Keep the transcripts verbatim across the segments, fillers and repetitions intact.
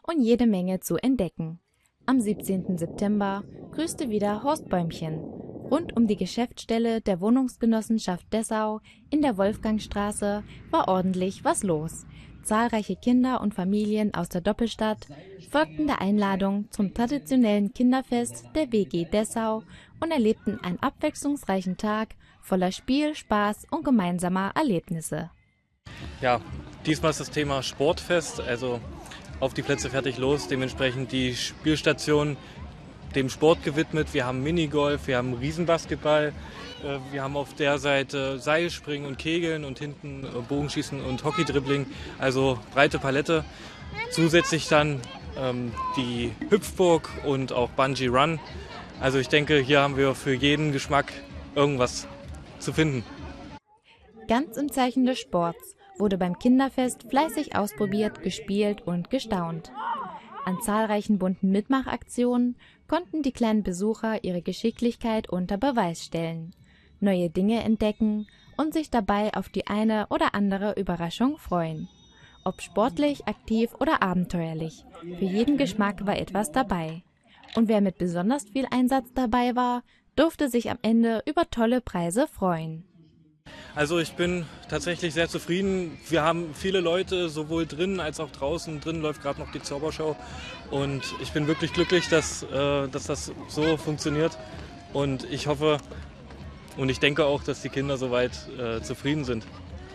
und jede Menge zu entdecken. Am siebzehnten September grüßte wieder Horst Bäumchen. Rund um die Geschäftsstelle der Wohnungsgenossenschaft Dessau in der Wolfgangstraße war ordentlich was los. Zahlreiche Kinder und Familien aus der Doppelstadt folgten der Einladung zum traditionellen Kinderfest der W G Dessau und erlebten einen abwechslungsreichen Tag voller Spiel, Spaß und gemeinsamer Erlebnisse. Ja, diesmal ist das Thema Sportfest, also auf die Plätze fertig los, dementsprechend die Spielstation dem Sport gewidmet. Wir haben Minigolf, wir haben Riesenbasketball, wir haben auf der Seite Seilspringen und Kegeln und hinten Bogenschießen und Hockeydribbling, also breite Palette. Zusätzlich dann ähm, die Hüpfburg und auch Bungee Run. Also ich denke, hier haben wir für jeden Geschmack irgendwas zu finden. Ganz im Zeichen des Sports wurde beim Kinderfest fleißig ausprobiert, gespielt und gestaunt. An zahlreichen bunten Mitmachaktionen konnten die kleinen Besucher ihre Geschicklichkeit unter Beweis stellen, neue Dinge entdecken und sich dabei auf die eine oder andere Überraschung freuen. Ob sportlich, aktiv oder abenteuerlich, für jeden Geschmack war etwas dabei. Und wer mit besonders viel Einsatz dabei war, durfte sich am Ende über tolle Preise freuen. Also ich bin tatsächlich sehr zufrieden. Wir haben viele Leute sowohl drinnen als auch draußen. Drinnen läuft gerade noch die Zaubershow und ich bin wirklich glücklich, dass, äh, dass das so funktioniert. Und ich hoffe und ich denke auch, dass die Kinder soweit äh, zufrieden sind.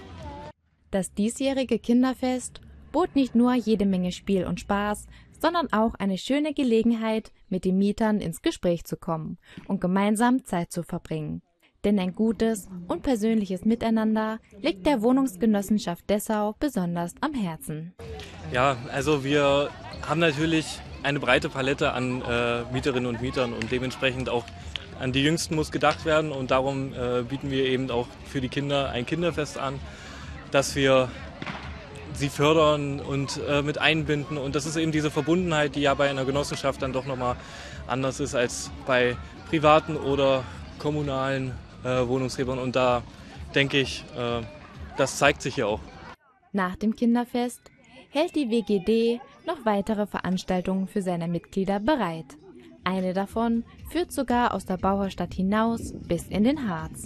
Das diesjährige Kinderfest bot nicht nur jede Menge Spiel und Spaß, sondern auch eine schöne Gelegenheit, mit den Mietern ins Gespräch zu kommen und gemeinsam Zeit zu verbringen. Denn ein gutes und persönliches Miteinander liegt der Wohnungsgenossenschaft Dessau besonders am Herzen. Ja, also wir haben natürlich eine breite Palette an äh, Mieterinnen und Mietern und dementsprechend auch an die Jüngsten muss gedacht werden und darum äh, bieten wir eben auch für die Kinder ein Kinderfest an, dass wir sie fördern und äh, mit einbinden und das ist eben diese Verbundenheit, die ja bei einer Genossenschaft dann doch nochmal anders ist als bei privaten oder kommunalen Äh, Wohnungsgebern und da denke ich, äh, das zeigt sich ja auch. Nach dem Kinderfest hält die W G D noch weitere Veranstaltungen für seine Mitglieder bereit. Eine davon führt sogar aus der Bauerstadt hinaus bis in den Harz.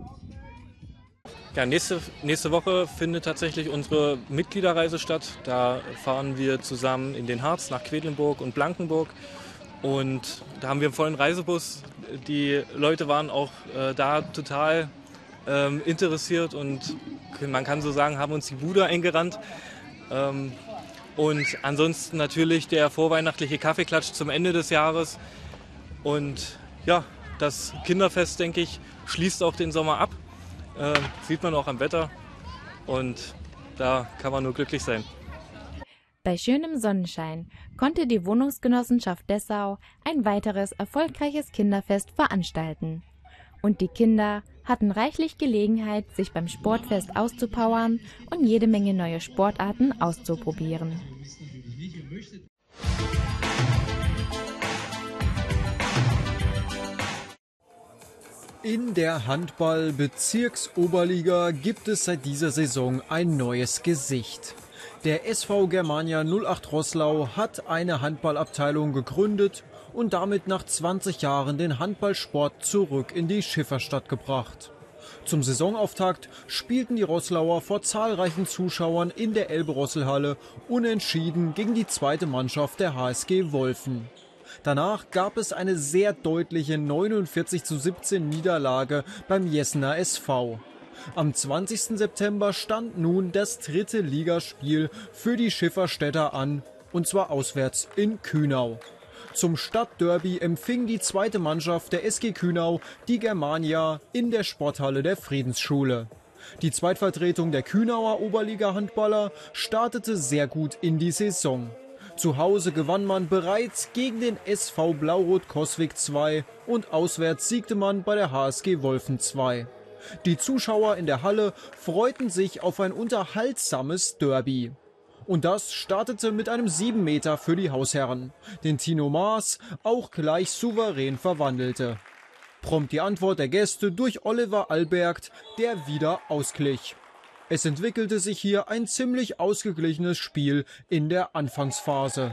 Ja, nächste, nächste Woche findet tatsächlich unsere Mitgliederreise statt. Da fahren wir zusammen in den Harz nach Quedlinburg und Blankenburg. Und da haben wir einen vollen Reisebus. Die Leute waren auch äh, da total ähm, interessiert und man kann so sagen, haben uns die Bude eingerannt. Ähm, und ansonsten natürlich der vorweihnachtliche Kaffeeklatsch zum Ende des Jahres. Und ja, das Kinderfest, denke ich, schließt auch den Sommer ab. Äh, sieht man auch am Wetter. Und da kann man nur glücklich sein. Bei schönem Sonnenschein konnte die Wohnungsgenossenschaft Dessau ein weiteres erfolgreiches Kinderfest veranstalten. Und die Kinder hatten reichlich Gelegenheit, sich beim Sportfest auszupowern und jede Menge neue Sportarten auszuprobieren. In der Handball-Bezirksoberliga gibt es seit dieser Saison ein neues Gesicht. Der S V Germania null acht Roßlau hat eine Handballabteilung gegründet und damit nach zwanzig Jahren den Handballsport zurück in die Schifferstadt gebracht. Zum Saisonauftakt spielten die Roßlauer vor zahlreichen Zuschauern in der Elbe-Roßl-Halle unentschieden gegen die zweite Mannschaft der H S G Wolfen. Danach gab es eine sehr deutliche neunundvierzig zu siebzehn Niederlage beim Jessener S V. Am zwanzigsten September stand nun das dritte Ligaspiel für die Schifferstädter an, und zwar auswärts in Kühnau. Zum Stadtderby empfing die zweite Mannschaft der S G Kühnau die Germania in der Sporthalle der Friedensschule. Die Zweitvertretung der Kühnauer Oberliga-Handballer startete sehr gut in die Saison. Zu Hause gewann man bereits gegen den S V Blau-Rot Coswig zwei und auswärts siegte man bei der H S G Wolfen zwei. Die Zuschauer in der Halle freuten sich auf ein unterhaltsames Derby. Und das startete mit einem sieben Meter für die Hausherren, den Tino Maas auch gleich souverän verwandelte. Prompt die Antwort der Gäste durch Oliver Albergt, der wieder ausglich. Es entwickelte sich hier ein ziemlich ausgeglichenes Spiel in der Anfangsphase.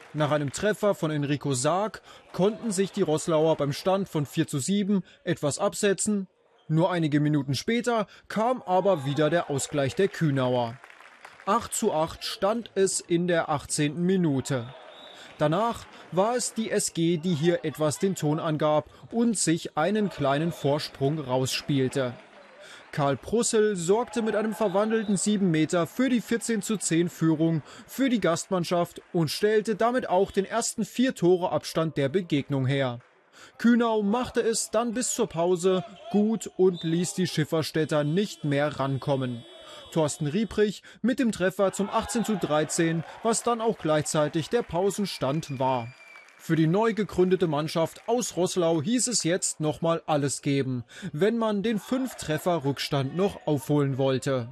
Nach einem Treffer von Enrico Sarg konnten sich die Roßlauer beim Stand von vier zu sieben etwas absetzen. Nur einige Minuten später kam aber wieder der Ausgleich der Kühnauer. acht zu acht stand es in der achtzehnten Minute. Danach war es die S G, die hier etwas den Ton angab und sich einen kleinen Vorsprung rausspielte. Karl Prussel sorgte mit einem verwandelten sieben Meter für die vierzehn zu zehn Führung für die Gastmannschaft und stellte damit auch den ersten vier Tore Abstand der Begegnung her. Kühnau machte es dann bis zur Pause gut und ließ die Schifferstädter nicht mehr rankommen. Thorsten Rieprich mit dem Treffer zum achtzehn zu dreizehn, was dann auch gleichzeitig der Pausenstand war. Für die neu gegründete Mannschaft aus Roßlau hieß es jetzt nochmal alles geben, wenn man den Fünf-Treffer-Rückstand noch aufholen wollte.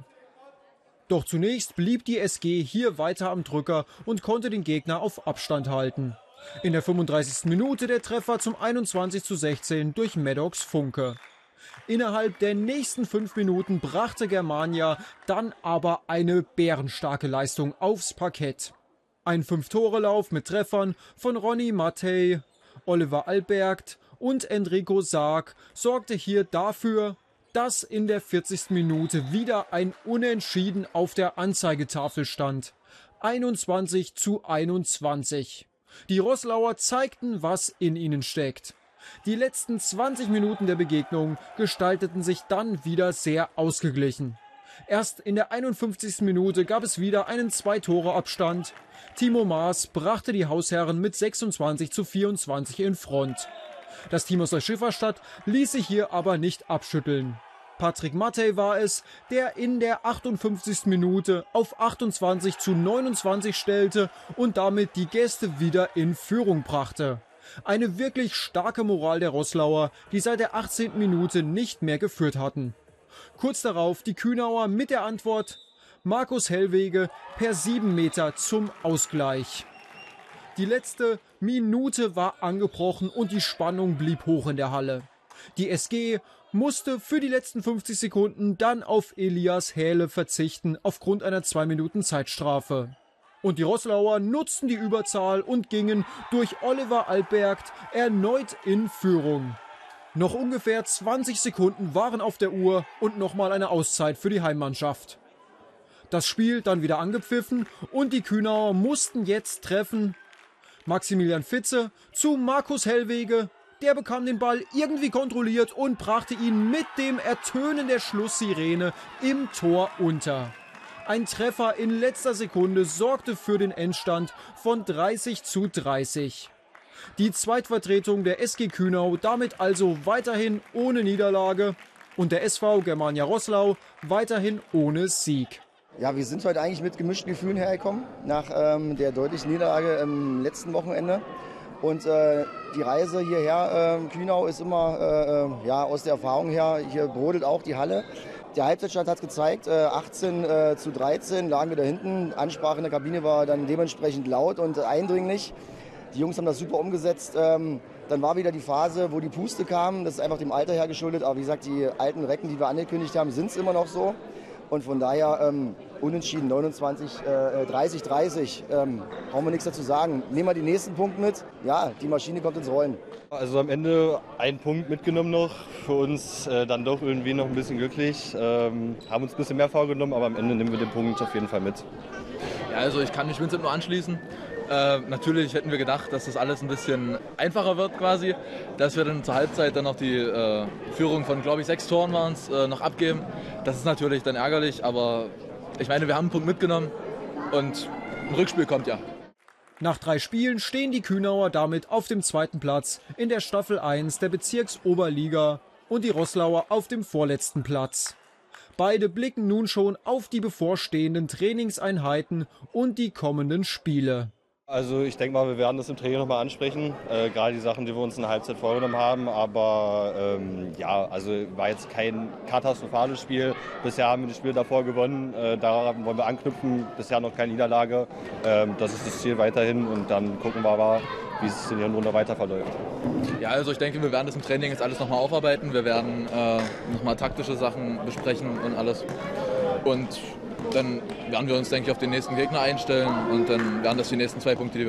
Doch zunächst blieb die S G hier weiter am Drücker und konnte den Gegner auf Abstand halten. In der fünfunddreißigsten Minute der Treffer zum einundzwanzig zu sechzehn durch Maddox Funke. Innerhalb der nächsten fünf Minuten brachte Germania dann aber eine bärenstarke Leistung aufs Parkett. Ein Fünf-Tore-Lauf mit Treffern von Ronny Mattei, Oliver Albert und Enrico Sarg sorgte hier dafür, dass in der vierzigsten Minute wieder ein Unentschieden auf der Anzeigetafel stand. einundzwanzig zu einundzwanzig. Die Roßlauer zeigten, was in ihnen steckt. Die letzten zwanzig Minuten der Begegnung gestalteten sich dann wieder sehr ausgeglichen. Erst in der einundfünfzigsten Minute gab es wieder einen Zwei-Tore-Abstand. Timo Maas brachte die Hausherren mit sechsundzwanzig zu vierundzwanzig in Front. Das Team aus der Schifferstadt ließ sich hier aber nicht abschütteln. Patrick Mattei war es, der in der achtundfünfzigsten Minute auf achtundzwanzig zu neunundzwanzig stellte und damit die Gäste wieder in Führung brachte. Eine wirklich starke Moral der Roßlauer, die seit der achtzehnten Minute nicht mehr geführt hatten. Kurz darauf die Kühnauer mit der Antwort Markus Hellwege per sieben Meter zum Ausgleich. Die letzte Minute war angebrochen und die Spannung blieb hoch in der Halle. Die S G musste für die letzten fünfzig Sekunden dann auf Elias Hähle verzichten aufgrund einer zwei Minuten Zeitstrafe. Und die Roßlauer nutzten die Überzahl und gingen durch Oliver Albert erneut in Führung. Noch ungefähr zwanzig Sekunden waren auf der Uhr und nochmal eine Auszeit für die Heimmannschaft. Das Spiel dann wieder angepfiffen und die Kühnauer mussten jetzt treffen. Maximilian Fitze zu Markus Hellwege. Der bekam den Ball irgendwie kontrolliert und brachte ihn mit dem Ertönen der Schlusssirene im Tor unter. Ein Treffer in letzter Sekunde sorgte für den Endstand von dreißig zu dreißig. Die Zweitvertretung der S G Kühnau damit also weiterhin ohne Niederlage und der S V Germania Roßlau weiterhin ohne Sieg. Ja, wir sind heute eigentlich mit gemischten Gefühlen hergekommen, nach ähm, der deutlichen Niederlage im letzten Wochenende. Und äh, die Reise hierher, äh, Kühnau, ist immer äh, ja, aus der Erfahrung her, hier brodelt auch die Halle. Der Halbzeitstand hat gezeigt, äh, achtzehn zu dreizehn lagen wir da hinten. Ansprache in der Kabine war dann dementsprechend laut und eindringlich. Die Jungs haben das super umgesetzt. Ähm, dann war wieder die Phase, wo die Puste kam. Das ist einfach dem Alter her geschuldet. Aber wie gesagt, die alten Recken, die wir angekündigt haben, sind es immer noch so. Und von daher ähm, unentschieden neunundzwanzig, äh, dreißig, dreißig. Ähm, brauchen wir nichts dazu sagen. Nehmen wir den nächsten Punkt mit. Ja, die Maschine kommt ins Rollen. Also am Ende ein Punkt mitgenommen noch. Für uns äh, dann doch irgendwie noch ein bisschen glücklich. Ähm, haben uns ein bisschen mehr vorgenommen, aber am Ende nehmen wir den Punkt auf jeden Fall mit. Ja, also ich kann mich Vincent nur anschließen. Äh, natürlich hätten wir gedacht, dass das alles ein bisschen einfacher wird quasi, dass wir dann zur Halbzeit dann noch die äh, Führung von, glaube ich, sechs Toren waren es, äh, noch abgeben. Das ist natürlich dann ärgerlich, aber ich meine, wir haben einen Punkt mitgenommen und ein Rückspiel kommt ja. Nach drei Spielen stehen die Kühnauer damit auf dem zweiten Platz in der Staffel eins der Bezirksoberliga und die Roßlauer auf dem vorletzten Platz. Beide blicken nun schon auf die bevorstehenden Trainingseinheiten und die kommenden Spiele. Also ich denke mal, wir werden das im Training nochmal ansprechen, äh, gerade die Sachen, die wir uns in der Halbzeit vorgenommen haben, aber ähm, ja, also war jetzt kein katastrophales Spiel. Bisher haben wir das Spiel davor gewonnen, äh, daran wollen wir anknüpfen, bisher noch keine Niederlage, ähm, das ist das Ziel weiterhin und dann gucken wir mal, wie es in der Runde weiter verläuft. Ja, also ich denke, wir werden das im Training jetzt alles nochmal aufarbeiten, wir werden äh, nochmal taktische Sachen besprechen und alles und dann werden wir uns, denke ich, auf den nächsten Gegner einstellen und dann werden das die nächsten zwei Punkte, die wir